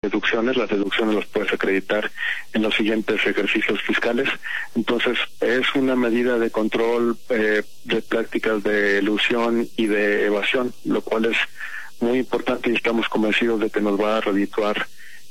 deducciones. Las deducciones las puedes acreditar en los siguientes ejercicios fiscales. Entonces, es una medida de control de prácticas de elusión y de evasión, lo cual es muy importante y estamos convencidos de que nos va a redituar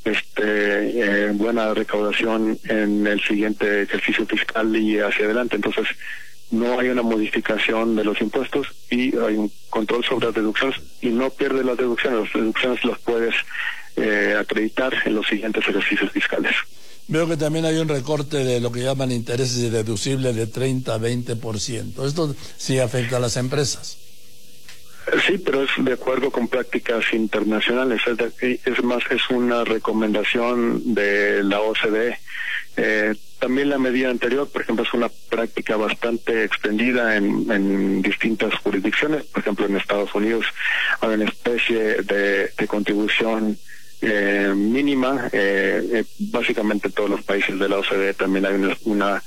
buena recaudación en el siguiente ejercicio fiscal y hacia adelante. Entonces, no hay una modificación de los impuestos y hay un control sobre las deducciones y no pierde las deducciones las puedes acreditar en los siguientes ejercicios fiscales. Veo que también hay un recorte de lo que llaman intereses deducibles de 30 a 20%. Esto sí afecta a las empresas. Sí, pero es de acuerdo con prácticas internacionales. Es más, es una recomendación de la OCDE. También la medida anterior, por ejemplo, es una práctica bastante extendida en distintas jurisdicciones. Por ejemplo, en Estados Unidos hay una especie de contribución mínima. Básicamente en todos los países de la OCDE también hay unas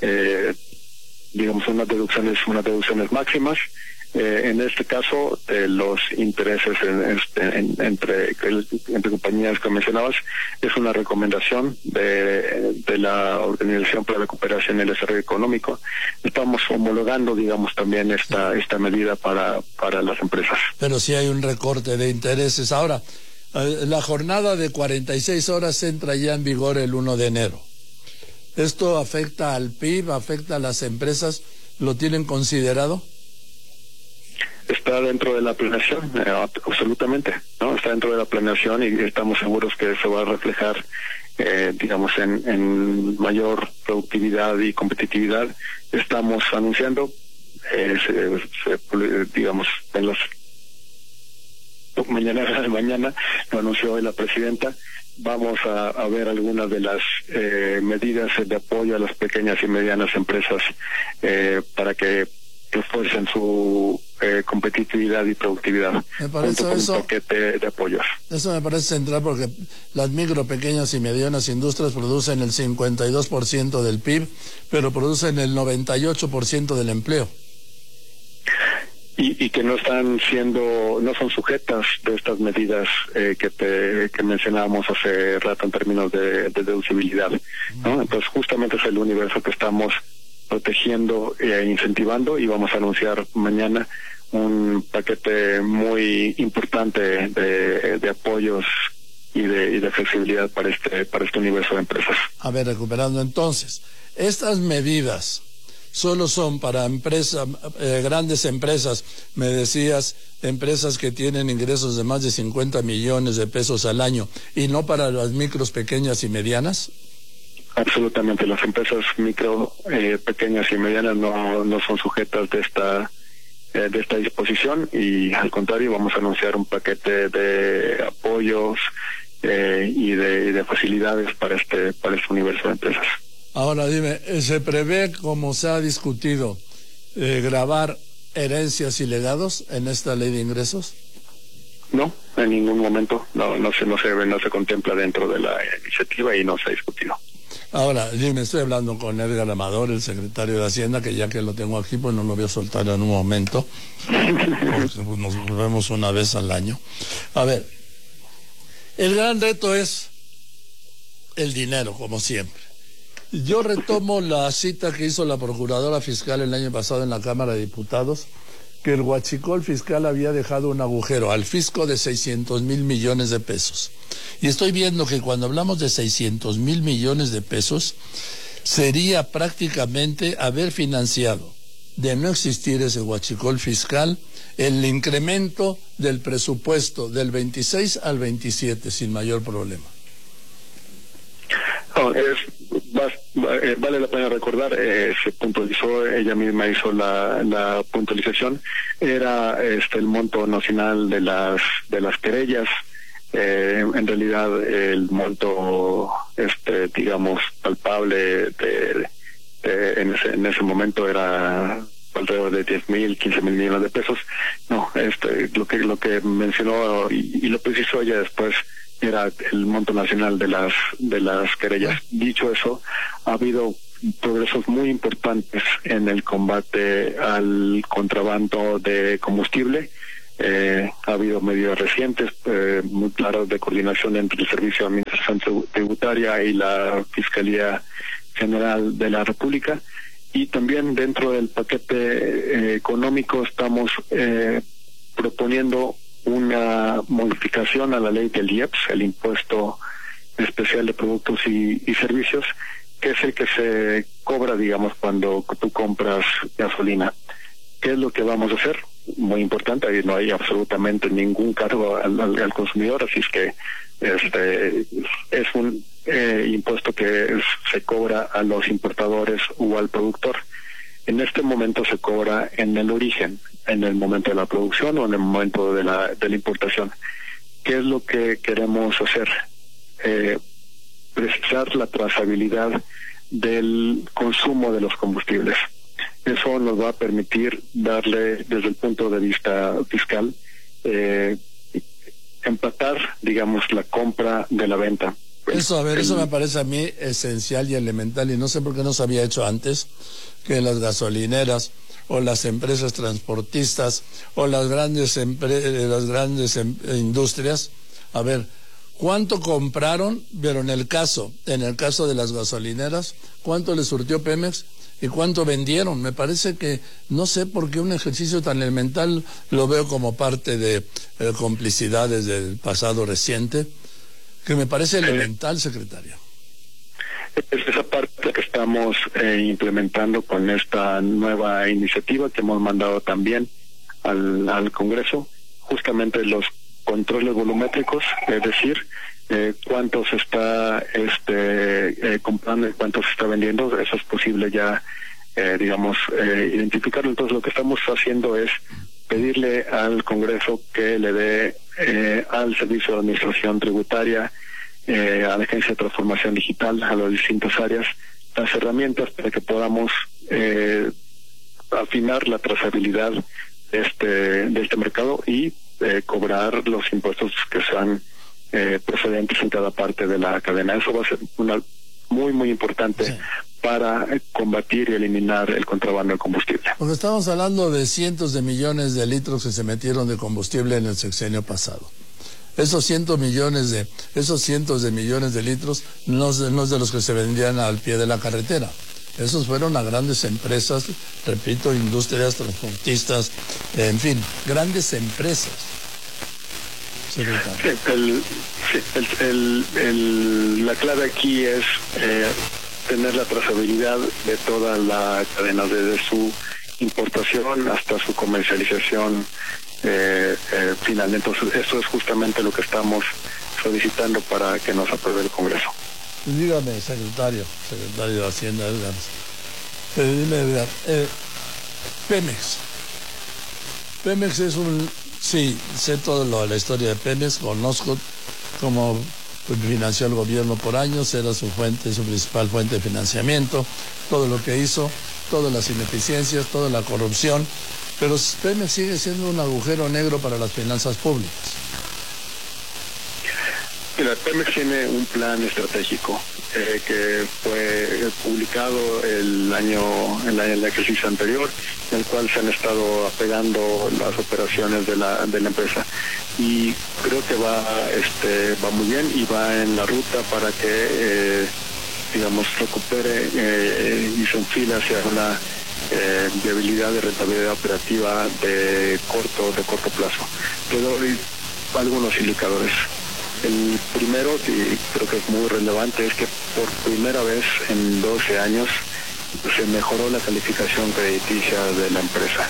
deducciones máximas. En este caso, los intereses entre compañías que mencionabas, es una recomendación de la Organización para la Cooperación y el Desarrollo Económico. Estamos homologando, también esta medida para las empresas. Pero sí hay un recorte de intereses. Ahora, la jornada de 46 horas entra ya en vigor el 1 de enero. ¿Esto afecta al PIB, afecta a las empresas? ¿Lo tienen considerado? Está dentro de la planeación, absolutamente, ¿no? Está dentro de la planeación y estamos seguros que eso va a reflejar, en mayor productividad y competitividad. Estamos anunciando, en las mañana lo anunció hoy la presidenta. Vamos a ver algunas de las medidas de apoyo a las pequeñas y medianas empresas para que refuercen su competitividad y productividad. Me parece junto con un paquete de apoyos. Eso me parece central porque las micro, pequeñas y medianas industrias producen el 52% del PIB, pero producen el 98% del empleo. Y que no son sujetas de estas medidas que mencionábamos hace rato en términos de deducibilidad, ¿no? Entonces justamente es el universo que estamos protegiendo e incentivando, y vamos a anunciar mañana un paquete muy importante de apoyos y de flexibilidad para este universo de empresas. A ver, recuperando entonces, estas medidas solo son para empresas, grandes empresas, me decías, empresas que tienen ingresos de más de 50 millones de pesos al año, y no para las micros, pequeñas y medianas. Absolutamente, las empresas micro, pequeñas y medianas no son sujetas de esta disposición, y al contrario vamos a anunciar un paquete de apoyos y de facilidades para este universo de empresas. Ahora dime, ¿se prevé, como se ha discutido, gravar herencias y legados en esta ley de ingresos? No, en ningún momento, no se contempla dentro de la iniciativa y no se ha discutido. Ahora, dime, estoy hablando con Edgar Amador, el secretario de Hacienda, que ya que lo tengo aquí, pues no lo voy a soltar en un momento, porque nos vemos una vez al año. A ver, el gran reto es el dinero, como siempre. Yo retomo la cita que hizo la Procuradora Fiscal el año pasado en la Cámara de Diputados, que el huachicol fiscal había dejado un agujero al fisco de 600,000 millones de pesos. Y estoy viendo que cuando hablamos de 600,000 millones de pesos, sería prácticamente haber financiado, de no existir ese huachicol fiscal, el incremento del presupuesto del 26 al 27 sin mayor problema. Vale la pena recordar, se puntualizó, ella misma hizo la puntualización, era el monto nacional de las querellas. En realidad el monto palpable en ese momento era alrededor de 10,000, 15,000 millones de pesos. No, lo que mencionó y lo precisó ella después era el monto nacional de las querellas. Dicho eso, ha habido progresos muy importantes en el combate al contrabando de combustible. Ha habido medidas recientes muy claras de coordinación entre el Servicio de Administración Tributaria y la Fiscalía General de la República, y también dentro del paquete económico estamos proponiendo una modificación a la ley del IEPS, el Impuesto Especial de Productos y Servicios, que es el que se cobra, digamos, cuando tú compras gasolina. ¿Qué es lo que vamos a hacer? Muy importante, ahí no hay absolutamente ningún cargo al consumidor, así es que es un impuesto que se cobra a los importadores o al productor. En este momento se cobra en el origen, en el momento de la producción o en el momento de la importación. ¿Qué es lo que queremos hacer? Precisar la trazabilidad del consumo de los combustibles. Eso nos va a permitir darle, desde el punto de vista fiscal, empatar, digamos, la compra de la venta. Eso, a ver, eso me parece a mí esencial y elemental, y no sé por qué no se había hecho antes, que las gasolineras o las empresas transportistas o las grandes industrias, a ver, ¿cuánto compraron? Pero en el caso de las gasolineras, ¿cuánto le surtió Pemex y cuánto vendieron? Me parece que, no sé por qué un ejercicio tan elemental lo veo como parte de complicidades del pasado reciente, que me parece elemental, secretario. Es esa parte que estamos implementando con esta nueva iniciativa que hemos mandado también al Congreso, justamente los controles volumétricos, es decir, cuánto se está comprando y cuánto se está vendiendo. Eso es posible ya, identificarlo. Entonces lo que estamos haciendo es pedirle al Congreso que le dé al Servicio de Administración Tributaria, a la Agencia de Transformación Digital, a las distintas áreas, las herramientas para que podamos afinar la trazabilidad de este mercado y cobrar los impuestos que sean procedentes en cada parte de la cadena. Eso va a ser muy importante, sí, para combatir y eliminar el contrabando de combustible. Porque estamos hablando de cientos de millones de litros que se metieron de combustible en el sexenio pasado. Esos cientos de millones de litros no es de los que se vendían al pie de la carretera. Esos fueron a grandes empresas, repito, industrias, transportistas, en fin, grandes empresas. La clave aquí es tener la trazabilidad de toda la cadena, desde su importación hasta su comercialización final. Entonces, eso es justamente lo que estamos solicitando para que nos apruebe el Congreso. Dígame, secretario de Hacienda, Edgar. Dime, Edgar, Pemex es sí, sé toda la historia de Pemex, conozco cómo financió el gobierno por años, era su principal fuente de financiamiento, todo lo que hizo, todas las ineficiencias, toda la corrupción, pero Pemex sigue siendo un agujero negro para las finanzas públicas. Mira, Pemex tiene un plan estratégico que fue publicado el ejercicio anterior, en el cual se han estado apegando las operaciones de la empresa, y creo que va muy bien y va en la ruta para que recupere y se enfile hacia una viabilidad de rentabilidad operativa de corto plazo. Te doy algunos indicadores. El primero, y creo que es muy relevante, es que por primera vez en 12 años se mejoró la calificación crediticia de la empresa.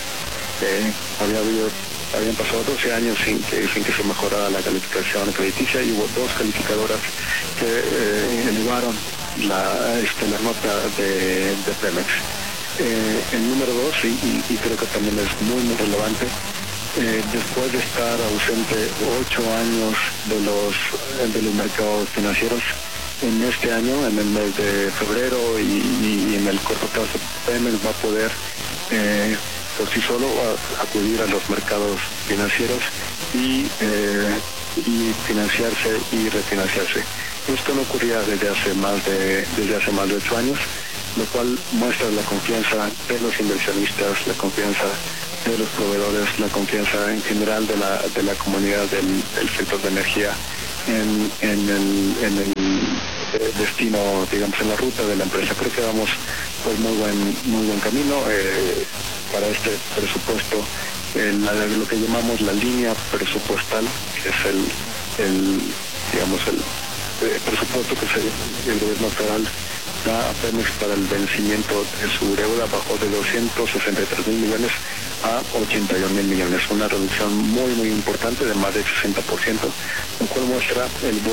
Habían pasado 12 años sin que se mejorara la calificación crediticia, y hubo dos calificadoras que elevaron la nota de Pemex. El número 2, y creo que también es muy relevante, después de estar ausente 8 años de los mercados financieros, en este año, en el mes de febrero y en el corto plazo, Pemex va a poder por sí solo acudir a los mercados financieros y financiarse y refinanciarse. Esto no ocurría desde hace más de 8 años, lo cual muestra la confianza de los inversionistas, la confianza de los proveedores, la confianza en general de la comunidad del sector de energía en el destino, digamos, en la ruta de la empresa. Creo que vamos por muy buen camino. Para este presupuesto, lo que llamamos la línea presupuestal, que es el presupuesto que el gobierno federal da a Pemex para el vencimiento de su deuda, bajó de 263,000 millones a 81,000 millones, una reducción muy importante de más del 60%, lo cual muestra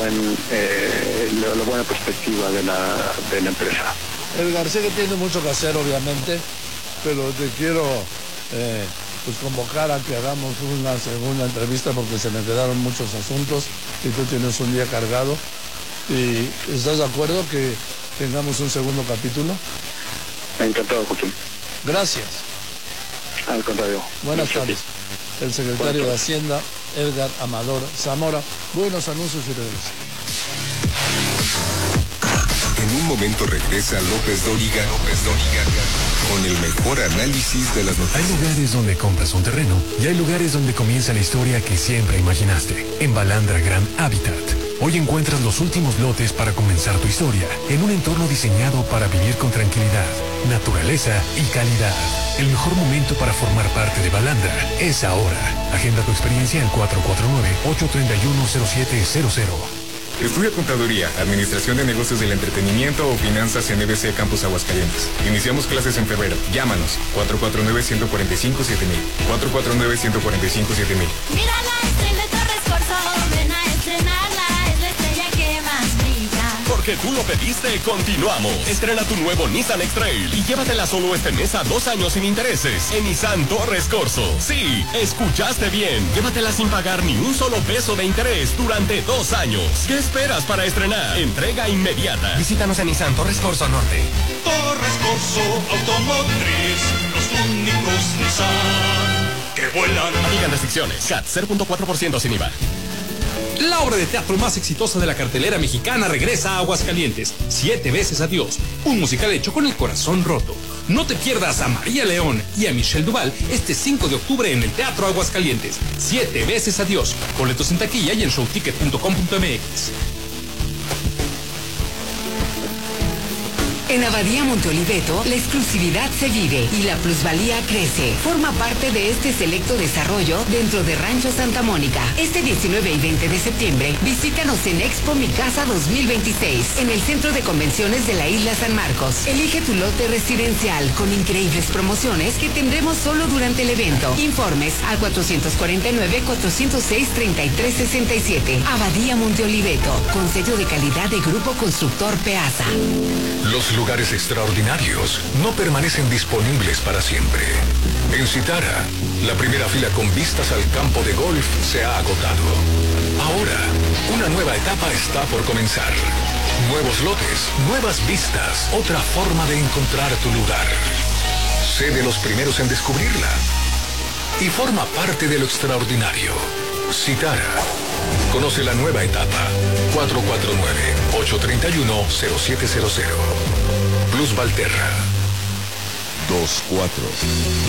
la buena perspectiva de la empresa. Edgar, sé que tiene mucho que hacer, obviamente, pero te quiero convocar a que hagamos una segunda entrevista porque se me quedaron muchos asuntos y tú tienes un día cargado. ¿Y estás de acuerdo que tengamos un segundo capítulo? Encantado, Joaquín. Gracias. Al contrario. Buenas tardes. El secretario de Hacienda, Edgar Amador Zamora. Buenos anuncios y regreso. En un momento regresa López Dóriga con el mejor análisis de las noticias. Hay lugares donde compras un terreno y hay lugares donde comienza la historia que siempre imaginaste. En Balandra Grand Habitat. Hoy encuentras los últimos lotes para comenzar tu historia en un entorno diseñado para vivir con tranquilidad, naturaleza y calidad. El mejor momento para formar parte de Balandra es ahora. Agenda tu experiencia al 449-831-0700. Estudia Contaduría, Administración de Negocios del Entretenimiento o Finanzas en EBC Campus Aguascalientes. Iniciamos clases en febrero. Llámanos 449-145-7000. 449-145-7000. Mira la estrella de Torres Corso, ven a estrenarla, es la estrella que más brilla. Porque tú lo pediste, continuamos. Estrena tu nuevo Nissan X-Trail y llévatela solo este mes a 2 años sin intereses en Nissan Torres Corso. Sí, escuchaste bien. Llévatela sin pagar ni un solo peso de interés durante 2 años. ¿Qué esperas para estrenar? Entrega inmediata. Visítanos en Nissan Torres Corso Norte. Torres Corso Automotriz, los únicos Nissan que vuelan. Aplican restricciones. CAT 0.4% sin IVA. La obra de teatro más exitosa de la cartelera mexicana regresa a Aguascalientes. 7 veces adiós. Un musical hecho con el corazón roto. No te pierdas a María León y a Michelle Duval este 5 de octubre en el Teatro Aguascalientes. 7 veces adiós. Boletos en taquilla y en showticket.com.mx. En Abadía Monte Oliveto, la exclusividad se vive y la plusvalía crece. Forma parte de este selecto desarrollo dentro de Rancho Santa Mónica. Este 19 y 20 de septiembre, visítanos en Expo Mi Casa 2026, en el Centro de Convenciones de la Isla San Marcos. Elige tu lote residencial con increíbles promociones que tendremos solo durante el evento. Informes al 449-406-3367. Abadía Monte Oliveto, con sello de calidad de Grupo Constructor Peasa. Los lugares extraordinarios no permanecen disponibles para siempre. En Citara, la primera fila con vistas al campo de golf se ha agotado. Ahora, una nueva etapa está por comenzar. Nuevos lotes, nuevas vistas, otra forma de encontrar tu lugar. Sé de los primeros en descubrirla y forma parte de lo extraordinario. Citara. Conoce la nueva etapa. 449-831-0700. Plus Valterra. 24.